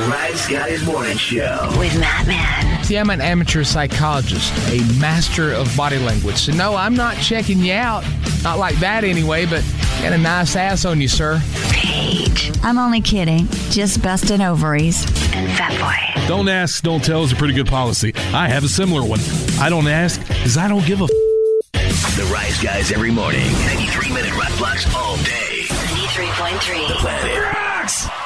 Rise Guys Morning Show with Matt Man. See, I'm an amateur psychologist, a master of body language. So, no, I'm not checking you out. Not like that anyway, but got a nice ass on you, sir. Paige. I'm only kidding. Just busting ovaries. And Fat Boy. Don't ask, don't tell is a pretty good policy. I have a similar one. I don't ask because I don't give a The Rise Guys every morning. 93-minute rock blocks all day. 93.3. The Planet Rocks.